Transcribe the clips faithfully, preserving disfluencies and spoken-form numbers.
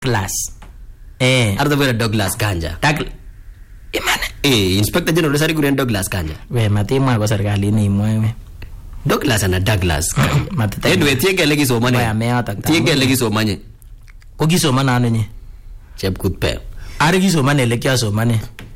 Douglas. Eh. Arda vera Douglas Kanja. Douglas. Imane. Eh, Inspector General sari kuren Douglas Kanja. We matimwa kwa serikali ni mwewe. Douglas ana Douglas Kanja. Matata. Edwe tienge legi somane. Waya meata. Tienge legi somane. Ko kisomana ano nye? Chepkutpe. Are kisomane le kya somane.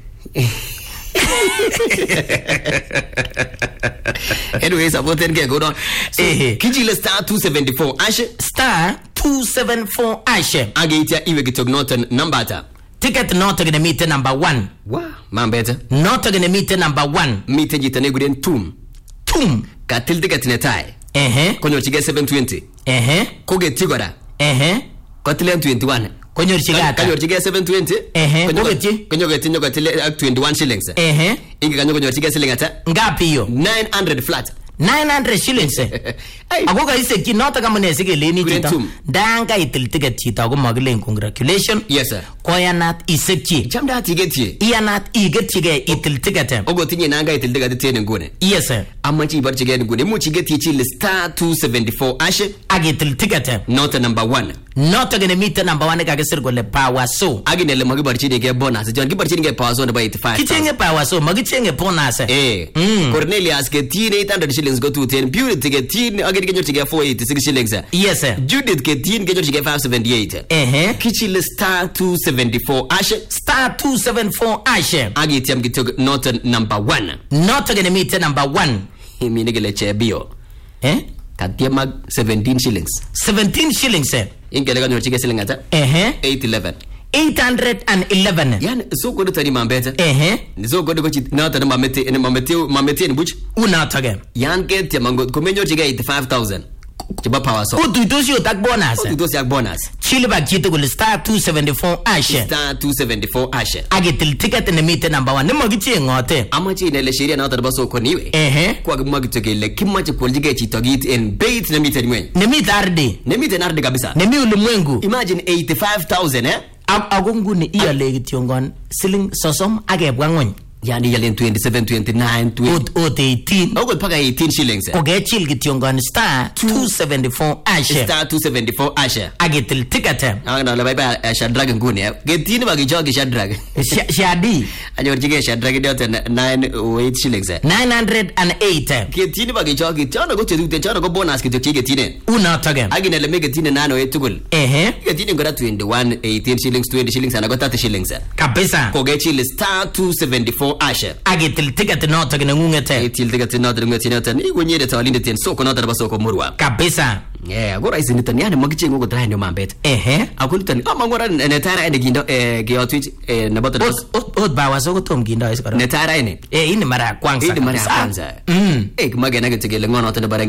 Anyway, supported get go on. So, Eh. Kijile star two seventy-four Ashe. Star two seventy-four Ashe. Ageitia iwe kitok Norton nambata. Ticket not gonna meet number one. Wow, mambeta. Not gonna meet number one. Mite jitane guden tum. Tum. Katil ticket netai. Eh Konyo chige seven twenty. eh. Koge tigora. Eh. Kotilen twenty-one. Konyor chigata. Kanyor chige seven twenty. Ehe, Konyo koge ti. konyo geti nyoga tile ak twenty-one shillings. Eh. Ingi kanyo konyo chige shilling ata Ngapi hiyo? nine hundred flat. nine hundred shillings. Hey. Ako ka ise ki nota kama ne sige leni Kuren chito. tum. Danga itil ticket chito ako magilen congratulations. Yes sir. Koyanat isekchi. Chamda tigeti. Iyanat igetchige itil ticket. Ogo tinye nanga itil ticket tene ngone. Yes sir. Amachi bar chige ngone mu chige tichi star two seventy-four Ashe. Agitil ticket. Not number one. Not gonna meet number one ka kesir gole power so. Aginele magi bar chige ke bonus. Jon ki bar chige power zone by eighty-five. Kichenge power so magichenge bonus. Eh. Mm. Cornelius ke eight hundred shillings go to ten. Purity ke teen agin kenyo chige four eighty-six shillings. Yes sir. Judith ke teen kenyo chige five seventy-eight. Eh. Kichile star two seventy-four Ashe. Star two seventy-four Ashe. Agi tiam kitok Norton number one. Not gonna meet number one. Himi negele chebio. Eh? Katiama seventeen shillings. seventeen shillings. Eh. Ingele kanyo chige shilling ata Eh. eight eleven. eight hundred eleven. Yani so godo tani mambeta. Eh. So godo ko chit na tani mamete ene mamete mamete ni buch. Una tage. Yan ke tiamango komenyo chige eighty-five thousand. Chiba power so. Utuitosi utak bonus. Utuitosi ak bonus. Chili bag chito gule star two seventy-four Ashe. Star two seventy-four Ashe. Agitil ticket ne meet number one. Nemo gichi ngote. Amachi ne le sheria na tani baso ko niwe. Eh. Kwa gumagi tokele kimachi koljige chitogit en bait na mite niwe. Ne meet arde. Ne mite narde kabisa. Ne mi ulimwengu. Imagine eighty-five thousand eh. Agongu ni iya legi tiongon siling sosom agebwa ngony. Yani yalen twenty-seven, twenty-nine, twenty. Ot ot eighteen. Ogo paka eighteen shillings. Koge chil gitiongon star two seventy-four Ashe. Star two seventy-four Ashe. Agitil ticket. Angana la baba Shadrag nguni. Getini bagi jogi Shadrag. Shadi. Anyor jige Shadrag dot nine oh eight shillings. nine hundred eight. Getini bagi jogi chana go chedu chana go bonus kito getini. Una tage. Agina le mega tini nine oh eight tugul. Eh. Getini ngora twenty-one, eighteen shillings, twenty shillings anago thirty shillings. Kabisa. Koge chile star two seventy-four Ashe. Agitil ticket no tage ngungete. Itil ticket no tage ngungete ni gonyere tawalinde ten soko no tage basoko murwa. Kabisa. Yeah, agora isini tani yani magichi ngo try no mambet. Eh. Akulitani ama ngora ne tara ene gindo eh geotwich eh na bota Ot ot ot bawa soko tom gindo iskara. ne tara ene. Eh ini mara ya kwanza. Ini mara ya kwanza. Mm. Eh kumage na getegele ngono tane bare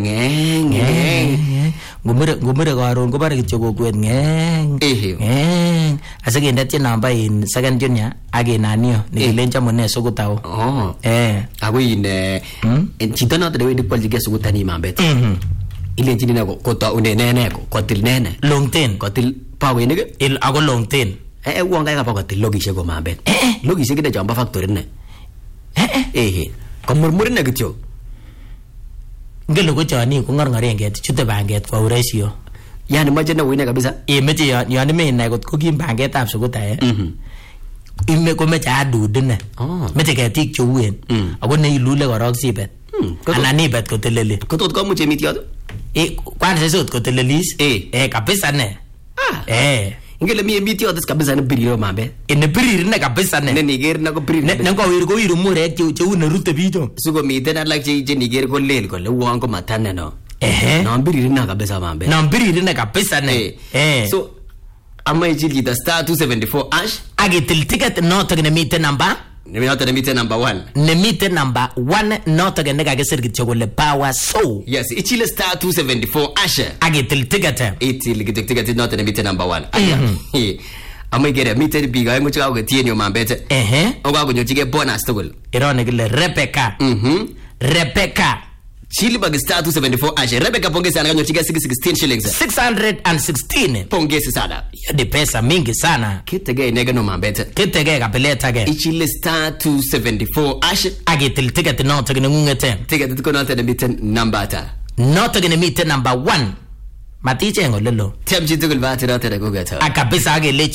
ngeng. Gumire gumire garon go bare kityo kwet ngeng. Eh. Ngeng. Asage ndati namba in second junior age nanio nikilenja mone soko tawo. Oh. Eh. Ago ine en chito no tane wedi kwalji soko tani mambet. Mhm. Ile njini na ko ta une nene ko kotil nene. Longten. Kotil pawe nige. Il ago longten. Eh wonga ka pa kotil logishe go mambet. Eh logishe kide jamba factory ne. Eh eh. Ko murmur ne kityo. Ngelo ko chani ko ngar ngare nget chute banget kwa uresio. Yani maje na wine kabisa. E meje ya yani me na ko ko kim banget ab sukuta eh. Mhm. Ime ko meje adude ne. Oh. Meje ketik cheuen. Ako ne ilule korok sibet. Ana ni bet ko telele. Ko tot ko muche mityo. Eh kwanza sot ko telelis. Eh. Eh kabisa ne. Ah. Eh. Ingele mi mityo das kabisa ne biriro mambe. Ene birir ne kabisa ne. Ne niger na ko birir. Ne ne ko wir ko wir mure che che une rute bijo. Sugo miten alak che che niger ko lel ko le won ko matane no. Eh. No birir na kabisa mambe. Na birir ne kabisa ne. Eh. So amma jili da star two seventy-four Ash. Agitil ticket no tagne mite number. Ne mi hata mite number one. Ne mite number one no tagne ga gesir kityo le power so. Yes, ichile star two seventy-four Ash. Agitil ticket. Itil gitek ticket not ne mite number one. Aya. Amma gere mite biga ngo chika ko tienyo mambe. Eh. Oga ko nyochige bonus tugul. Irone gile Rebecca. Mhm. Rebecca. Chili bag star two seventy-four Ashe. Rebecca pongezi anakanyo chiga sixteen shillings. six hundred sixteen. Pongezi sana. Hiyo ni pesa mingi sana. Kitege inega no mambete. Kitege kapeleta ge. Ichile star two seventy-four Ashe. Agitil ticket no tagne ngungete. Ticket tuko na tena miten number ata. No tagne mite number one. maticheng olelo Tiam chitugul bahati noto nekung'et. akabisa akele